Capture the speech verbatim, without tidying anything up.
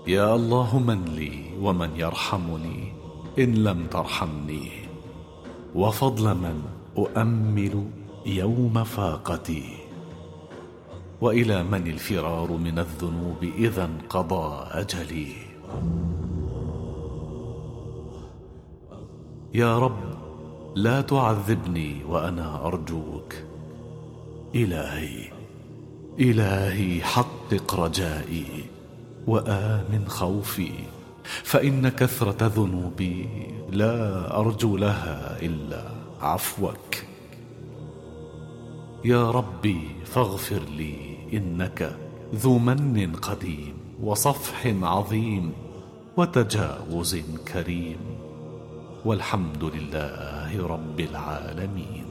يا الله من لي ومن يرحمني إن لم ترحمني، وفضل من أؤمل يوم فاقتي، وإلى من الفرار من الذنوب إذا انقضى أجلي. يا رب لا تعذبني وأنا أرجوك. إلهي إلهي حقق رجائي وآمن خوفي، فإن كثرة ذنوبي لا أرجو لها إلا عفوك. يا ربي فاغفر لي إنك ذو من قديم وصفح عظيم وتجاوز كريم، والحمد لله رب العالمين.